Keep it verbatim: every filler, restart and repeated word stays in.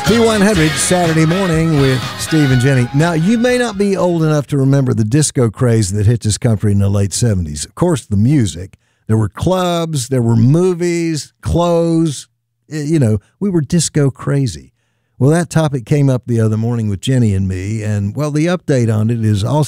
P one hundred Saturday morning with Steve and Jenny. Now, you may not be old enough to remember the disco craze that hit this country in the late seventies. Of course, the music. There were clubs, there were movies, clothes. You know, we were disco crazy. Well, that topic came up the other morning with Jenny and me, and, well, the update on it is all